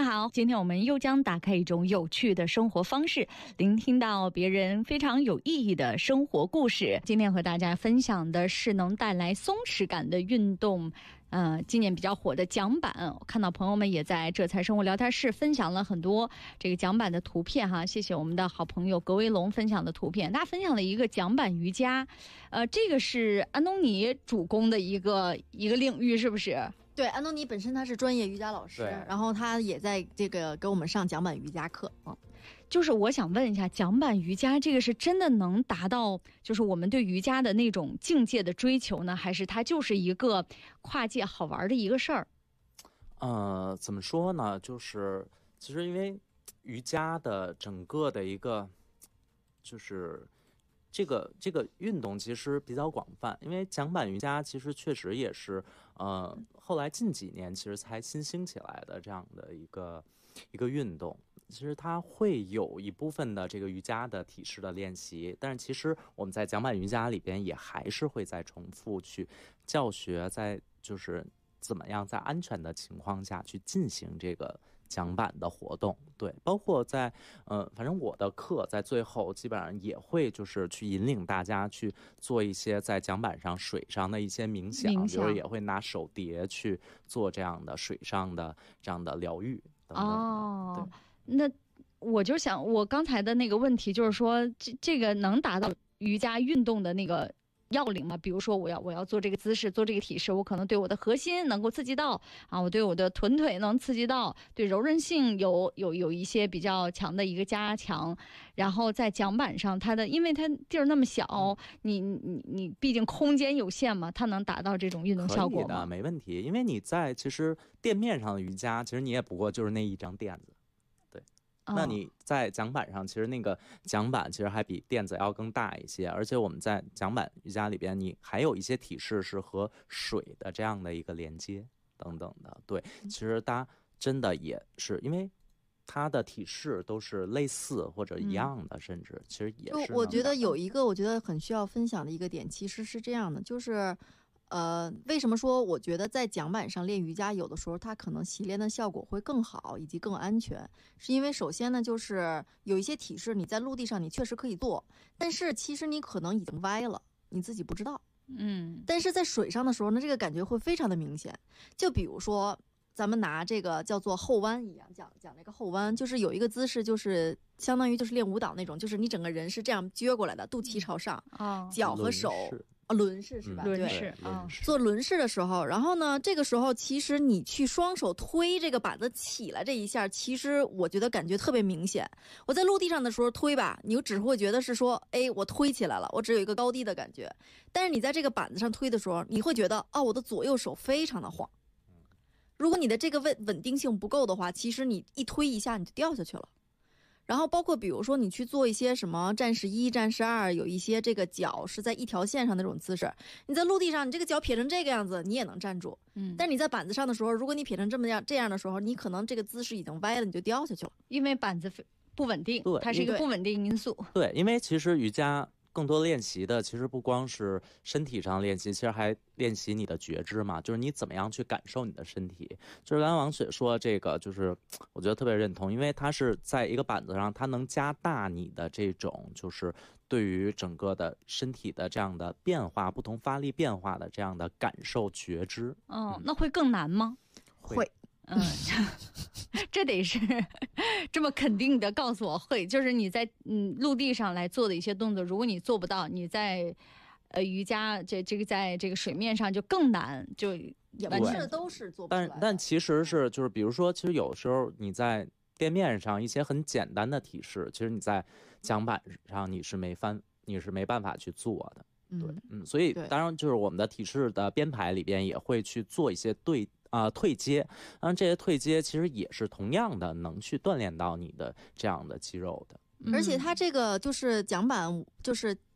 好，今天我们又将打开一种有趣的生活方式，聆听到别人非常有意义的生活故事。今天和大家分享的是能带来松弛感的运动。今年比较火的桨板，我看到朋友们也在这才生活聊天室分享了很多这个桨板的图片哈，谢谢我们的好朋友格威龙分享的图片。他分享了一个桨板瑜伽，这个是安东尼主攻的一个领域，是不是？ 对，安东尼本身他是专业瑜伽老师，然后他也在这个给我们上桨板瑜伽课。 就是我想问一下，桨板瑜伽这个是真的能达到就是我们对瑜伽的那种境界的追求呢，还是它就是一个跨界好玩的一个事儿？ 怎么说呢？就是其实因为瑜伽的整个的一个就是这个运动其实比较广泛，因为桨板瑜伽其实确实也是后来近几年其实才新兴起来的这样的一个运动。其实它会有一部分的这个瑜伽的体式的练习，但是其实我们在桨板瑜伽里边也还是会再重复去教学，在就是怎么样在安全的情况下去进行这个桨板的活动。对，包括在反正我的课在最后基本上也会就是去引领大家去做一些在桨板上水上的一些冥想，比如也会拿手碟去做这样的水上的这样的疗愈等等的。对， 那我就想，我刚才的那个问题就是说，这个能达到瑜伽运动的那个要领吗？比如说我要做这个姿势，做这个体式，我可能对我的核心能够刺激到啊，我对我的臀腿能刺激到，对柔韧性有一些比较强的一个加强。然后在桨板上，因为它地儿那么小，你毕竟空间有限嘛，它能达到这种运动效果吗？ 可以的，没问题。因为你在其实店面上的瑜伽，其实你也不过就是那一张垫子。那你在桨板上，其实那个桨板其实还比垫子要更大一些，而且我们在桨板瑜伽里边，你还有一些体式是和水的这样的一个连接等等的。对，其实它真的也是因为它的体式都是类似或者一样的，甚至其实也是。 我觉得有一个我觉得很需要分享的一个点，其实是这样的，就是为什么说我觉得在桨板上练瑜伽有的时候它可能习练的效果会更好以及更安全，是因为首先呢，就是有一些体式你在陆地上你确实可以做，但是其实你可能已经歪了，你自己不知道。但是在水上的时候呢，这个感觉会非常的明显。就比如说咱们拿这个叫做后弯一样，讲那个后弯，就是有一个姿势，就是相当于就是练舞蹈那种，就是你整个人是这样撅过来的，肚脐朝上，脚和手轮式是吧？ 轮式做轮式的时候，然后呢，这个时候其实你去双手推这个板子起来这一下，其实我觉得感觉特别明显。我在陆地上的时候推吧，你只会觉得是说，哎，我推起来了，我只有一个高低的感觉。但是你在这个板子上推的时候，你会觉得我的左右手非常的晃。如果你的这个稳定性不够的话，其实你一推一下你就掉下去了。然后包括比如说你去做一些什么战士1、战士2，有一些这个脚是在一条线上那种姿势，你在陆地上你这个脚撇成这个样子你也能站住，但你在板子上的时候，如果你撇成这样的时候，你可能这个姿势已经歪了，你就掉下去了， 因为板子不稳定，它是一个不稳定因素。 对，因为其实瑜伽更多练习的其实不光是身体上练习，其实还练习你的觉知嘛，就是你怎么样去感受你的身体。就是刚刚王雪说这个，就是我觉得特别认同，因为它是在一个板子上，它能加大你的这种就是对于整个的身体的这样的变化，不同发力变化的这样的感受觉知。 那会更难吗？ 会。 这得是这么肯定的告诉我会，就是你在陆地上来做的一些动作，如果你做不到，你在瑜伽这个在这个水面上就更难，就也不是都是做不出来的。 但其实是就是比如说，其实有时候你在店面上一些很简单的体式，其实你在桨板上你是没办法去做的。对，所以当然就是我们的体式的编排里边也会去做一些退阶，这些退阶其实也是同样的能去锻炼到你的这样的肌肉的。 而且它这个就是桨板，就是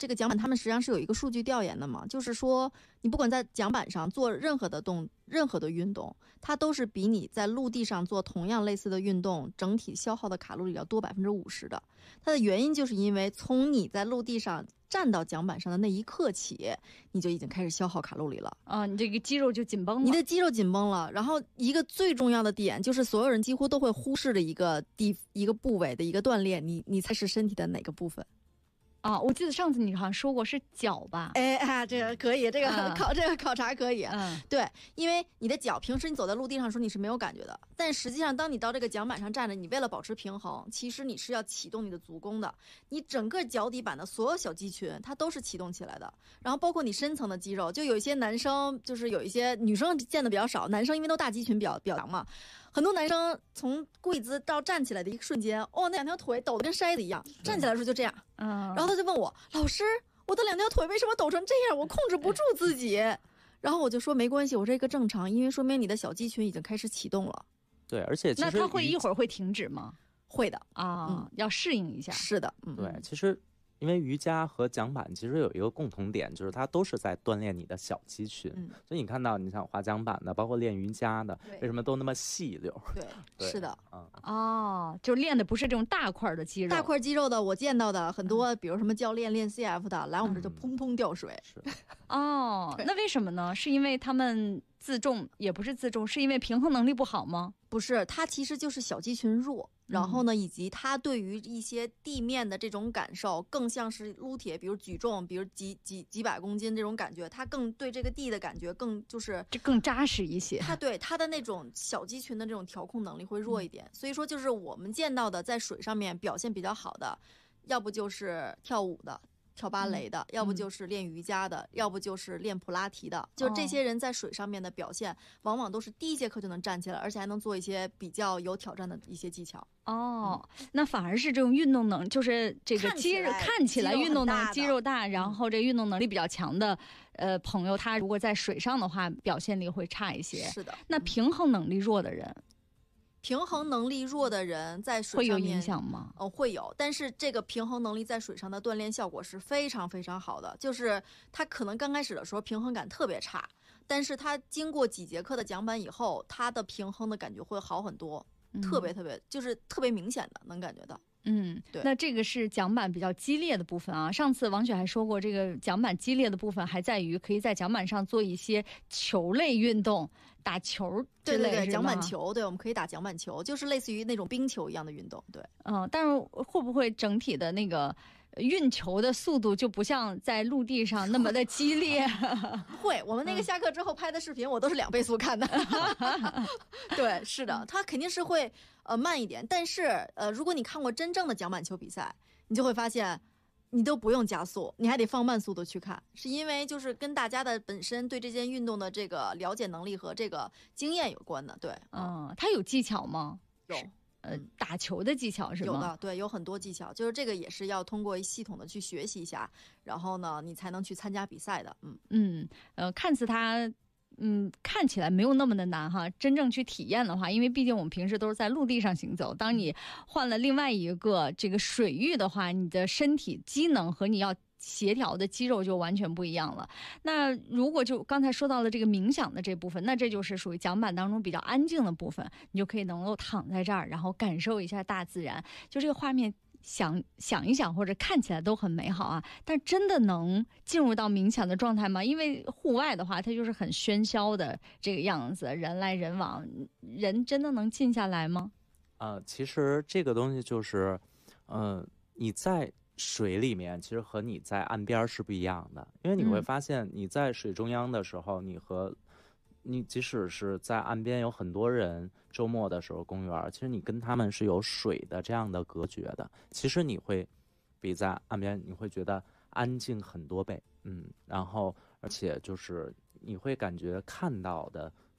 这个桨板他们实际上是有一个数据调研的嘛，就是说你不管在桨板上做任何的运动，它都是比你在陆地上做同样类似的运动整体消耗的卡路里要多50%的。它的原因就是因为从你在陆地上站到桨板上的那一刻起，你就已经开始消耗卡路里了啊，你这个肌肉就紧绷了， 你的肌肉紧绷了。然后一个最重要的点就是所有人几乎都会忽视的一个部位的一个锻炼，你猜是身体的哪个部分？ 啊，我记得上次你好像说过是脚吧？ 这个可以，这个考察可以。对，因为你的脚平时你走在陆地上的时候你是没有感觉的，但实际上当你到这个桨板上站着，你为了保持平衡，其实你是要启动你的足弓的，你整个脚底板的所有小肌群它都是启动起来的，然后包括你深层的肌肉，就有一些男生就是有一些女生见的比较少，男生因为都大肌群比较强嘛。很多男生从跪姿到站起来的一个瞬间，那两条腿抖得跟筛子一样，站起来的时候就这样。然后他就问我，老师，我的两条腿为什么抖成这样？我控制不住自己。然后我就说没关系，我这个正常，因为说明你的小肌群已经开始启动了。 对，而且其实那他会一会儿会停止吗？ 会的啊，要适应一下。 是的， 对，其实。因为瑜伽和桨板其实有一个共同点，就是它都是在锻炼你的小肌群。所以你看到，你像滑桨板的，包括练瑜伽的，为什么都那么细溜？ 对，是的。 就练的不是这种大块的肌肉。 大块肌肉的，我见到的很多，比如什么教练练 CF 的，来我们这就砰砰掉水。 那为什么呢？是因为他们自重，也不是自重，是因为平衡能力不好吗？ 不是，它其实就是小肌群弱。然后呢，以及他对于一些地面的这种感受，更像是撸铁，比如举重，比如几百公斤这种感觉，他更对这个地的感觉更就是这更扎实一些。 他对他的那种小肌群的这种调控能力会弱一点，所以说就是我们见到的在水上面表现比较好的，要不就是跳舞的。跳芭蕾的，要不就是练瑜伽的，要不就是练普拉提的，就这些人在水上面的表现，往往都是第一节课就能站起来，而且还能做一些比较有挑战的一些技巧。 那反而是这种运动能，就是这个看起来运动能肌肉大，然后这运动能力比较强的朋友，他如果在水上的话，表现力会差一些。 是的， 那平衡能力弱的人。 平衡能力弱的人在水上会有影响吗？ 会有，但是这个平衡能力在水上的锻炼效果是非常非常好的。就是他可能刚开始的时候平衡感特别差，但是他经过几节课的桨板以后，他的平衡的感觉会好很多，特别就是特别明显的能感觉到。对。 那这个是桨板比较激烈的部分啊。上次王雪还说过，这个桨板激烈的部分还在于可以在桨板上做一些球类运动。打球之类， 对，桨板球，对，我们可以打桨板球，就是类似于那种冰球一样的运动，对。 但是会不会整体的那个运球的速度就不像在陆地上那么的激烈？ 会，我们那个下课之后拍的视频，我都是2倍速看的。对，是的，它肯定是会慢一点，但是如果你看过真正的桨板球比赛，你就会发现。你都不用加速，你还得放慢速度去看，是因为就是跟大家的本身对这件运动的这个了解能力和这个经验有关的。对， 它有技巧吗？ 有， 打球的技巧是吗？ 有的，对，有很多技巧，就是这个也是要通过系统的去学习一下，然后呢，你才能去参加比赛的。 看似它。看起来没有那么的难哈，真正去体验的话，因为毕竟我们平时都是在陆地上行走，当你换了另外一个这个水域的话，你的身体机能和你要协调的肌肉就完全不一样了。那如果就刚才说到了这个冥想的这部分，那这就是属于桨板当中比较安静的部分，你就可以能够躺在这儿，然后感受一下大自然，就这个画面。想一想，或者看起来都很美好啊，但真的能进入到冥想的状态吗？因为户外的话，它就是很喧嚣的这个样子，人来人往，人真的能静下来吗？ 其实这个东西就是，你在水里面，其实和你在岸边是不一样的，因为你会发现你在水中央的时候，你即使是在岸边有很多人，周末的时候公园，其实你跟他们是有水的这样的隔绝的。其实你会比在岸边你会觉得安静很多倍，然后而且就是你会感觉看到的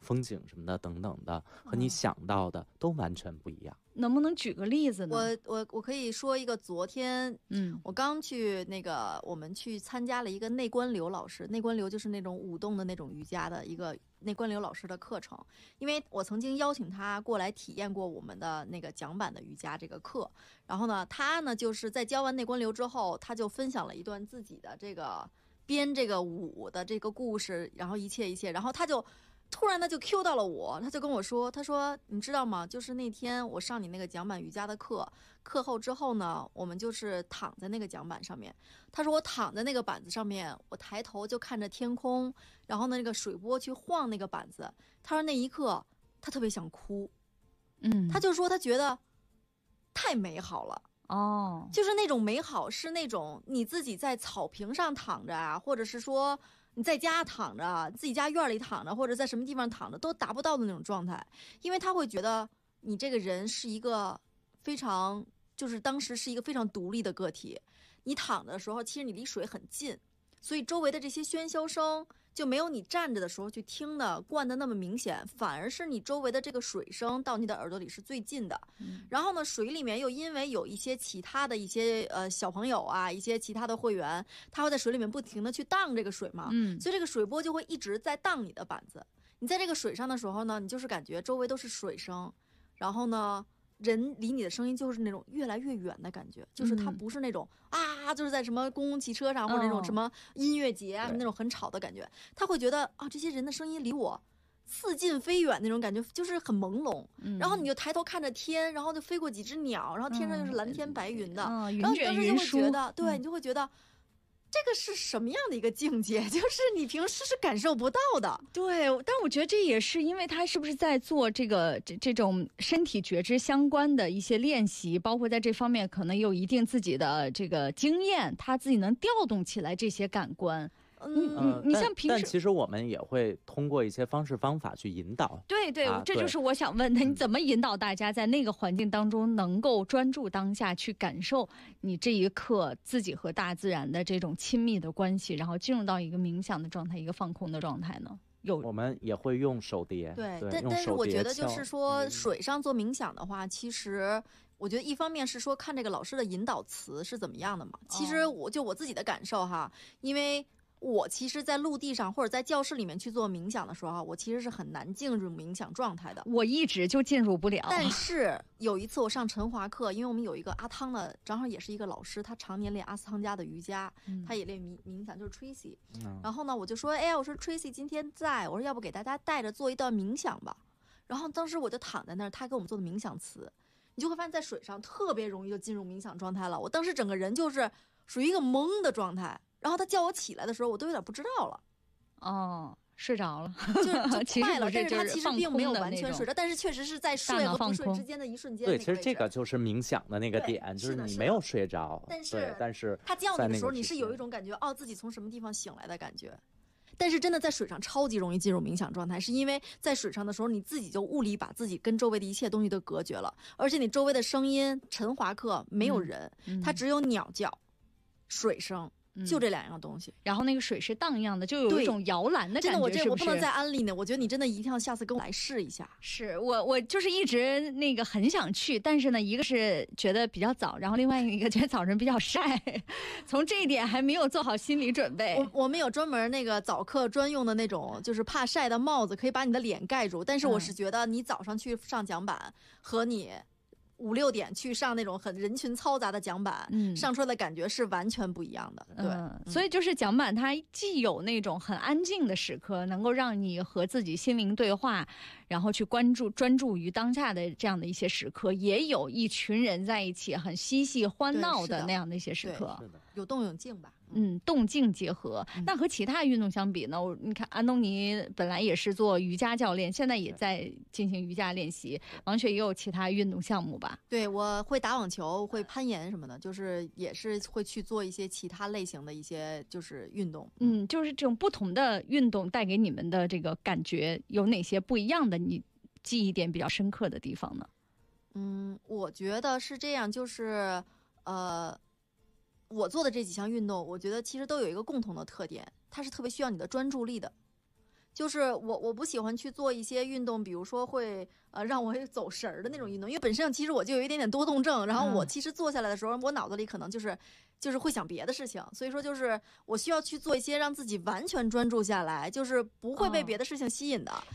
风景什么的等等的，和你想到的都完全不一样。 能不能举个例子呢？ 我可以说一个，昨天我刚去我们去参加了一个内观流老师，内观流就是那种舞动的那种瑜伽的一个内观流老师的课程，因为我曾经邀请他过来体验过我们的那个桨板的瑜伽这个课，然后呢，他呢就是在教完内观流之后，他就分享了一段自己的这个编这个舞的这个故事，然后一切，然后他就突然就 Q 到了我，他就跟我说，他说你知道吗？就是那天我上你那个桨板瑜伽的课后之后呢，我们就是躺在那个桨板上面。他说我躺在那个板子上面，我抬头就看着天空，然后呢那个水波去晃那个板子。他说那一刻他特别想哭，他就说他觉得太美好了。 哦， 就是那种美好，是那种你自己在草坪上躺着啊，或者是说你在家躺着，自己家院里躺着，或者在什么地方躺着，都达不到的那种状态。因为他会觉得你这个人是一个非常，就是当时是一个非常独立的个体。你躺着的时候，其实你离水很近，所以周围的这些喧嚣声就没有你站着的时候去听的灌的那么明显，反而是你周围的这个水声到你的耳朵里是最近的。然后呢，水里面又因为有一些其他的一些小朋友啊，一些其他的会员，他会在水里面不停的去荡这个水嘛，所以这个水波就会一直在荡你的板子。你在这个水上的时候呢，你就是感觉周围都是水声，然后呢，人离你的声音就是那种越来越远的感觉，就是它不是那种就是在什么公共汽车上或者那种什么音乐节啊，那种很吵的感觉，他会觉得这些人的声音离我似近非远那种感觉，就是很朦胧。然后你就抬头看着天，然后就飞过几只鸟，然后天上又是蓝天白云的，然后你当时就会觉得，对，你就会觉得。这个是什么样的一个境界？就是你平时是感受不到的。 对，但我觉得这也是因为他是不是在做这种身体觉知相关的一些练习，包括在这方面可能有一定自己的这个经验，他自己能调动起来这些感官。你像平时， 但其实我们也会通过一些方式方法去引导。 对，这就是我想问的，你怎么引导大家在那个环境当中能够专注当下，去感受你这一刻自己和大自然的这种亲密的关系，然后进入到一个冥想的状态，一个放空的状态呢？ 我们也会用手碟， 对，但是我觉得就是说水上做冥想的话，其实我觉得一方面是说看这个老师的引导词是怎么样的嘛。其实我自己的感受哈，因为我其实，在陆地上或者在教室里面去做冥想的时候，我其实是很难进入冥想状态的。 我一直就进入不了。 但是有一次我上晨华课，因为我们有一个阿汤的，正好也是一个老师，他常年练阿斯汤加的瑜伽，他也练冥想，就是 Tracy。然后呢，我就说，我说 Tracy 今天在，我说要不给大家带着做一段冥想吧。然后当时我就躺在那儿，他给我们做的冥想词，你就会发现在水上特别容易就进入冥想状态了。我当时整个人就是属于一个懵的状态。然后他叫我起来的时候，我都有点不知道了。 睡着了， 就快了，但是他其实并没有完全睡着，但是确实是在睡和不睡之间的一瞬间。 对，其实这个就是冥想的那个点，就是你没有睡着，但是他叫你的时候，你是有一种感觉，自己从什么地方醒来的感觉。但是真的在水上超级容易进入冥想状态，是因为在水上的时候，你自己就物理把自己跟周围的一切东西都隔绝了，而且你周围的声音，晨华课没有人，它只有鸟叫、水声。就这两样东西， 然后那个水是荡漾的，就有一种摇篮的感觉。 真的，我不能再安利呢。我觉得你真的一定要下次跟我来试一下。 是我就是一直很想去，但是呢，一个是觉得比较早，然后另外一个觉得早晨比较晒，从这一点还没有做好心理准备。 我们有专门早课专用的那种，就是怕晒的帽子，可以把你的脸盖住。但是我是觉得你早上去上桨板和你5、6点去上那种很人群嘈杂的桨板，上车的感觉是完全不一样的。对， 所以就是桨板它既有那种很安静的时刻，能够让你和自己心灵对话，然后去专注于当下的这样的一些时刻，也有一群人在一起很嬉戏欢闹的那样的一些时刻， 有动有静吧。 动静结合。那和其他运动相比呢？你看安东尼本来也是做瑜伽教练，现在也在进行瑜伽练习。王雪也有其他运动项目吧？ 对，我会打网球，会攀岩什么的，就是也是会去做一些其他类型的一些就是运动。 就是这种不同的运动带给你们的这个感觉有哪些不一样的？你记忆点比较深刻的地方呢？ 我觉得是这样，就是我做的这几项运动，我觉得其实都有一个共同的特点，它是特别需要你的专注力的。 就是我不喜欢去做一些运动，比如说会让我走神儿的那种运动，因为本身其实我就有一点点多动症，然后我其实坐下来的时候，我脑子里可能就是会想别的事情，所以说就是我需要去做一些让自己完全专注下来，就是不会被别的事情吸引的。